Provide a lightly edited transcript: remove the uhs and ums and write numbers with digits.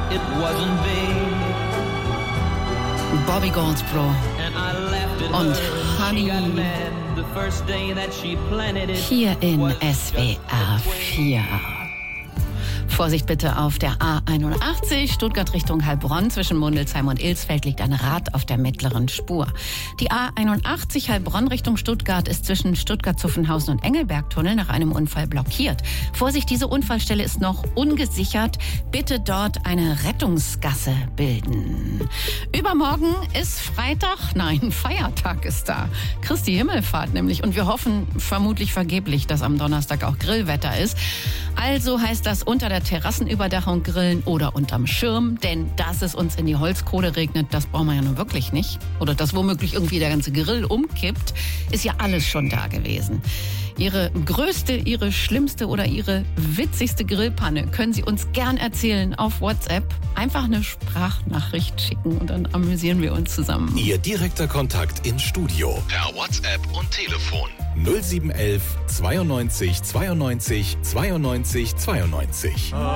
it wasn't big. Bobby Goldsboro und Honey hier in SWR 4. Vorsicht bitte auf der A81, Stuttgart Richtung Heilbronn. Zwischen Mundelsheim und Ilsfeld liegt ein Rad auf der mittleren Spur. Die A81 Heilbronn Richtung Stuttgart ist zwischen Stuttgart-Zuffenhausen und Engelbergtunnel nach einem Unfall blockiert. Vorsicht, diese Unfallstelle ist noch ungesichert. Bitte dort eine Rettungsgasse bilden. Übermorgen ist Freitag, nein, Feiertag ist da. Christi Himmelfahrt nämlich. Und wir hoffen vermutlich vergeblich, dass am Donnerstag auch Grillwetter ist. Also heißt das unter der Terrassenüberdachung grillen oder unterm Schirm, denn dass es uns in die Holzkohle regnet, das brauchen wir ja nun wirklich nicht. Oder dass womöglich irgendwie der ganze Grill umkippt, ist ja alles schon da gewesen. Ihre größte, Ihre schlimmste oder Ihre witzigste Grillpanne können Sie uns gern erzählen auf WhatsApp. Einfach eine Sprachnachricht schicken und dann amüsieren wir uns zusammen. Ihr direkter Kontakt ins Studio per WhatsApp und Telefon 0711 92 92 92 92.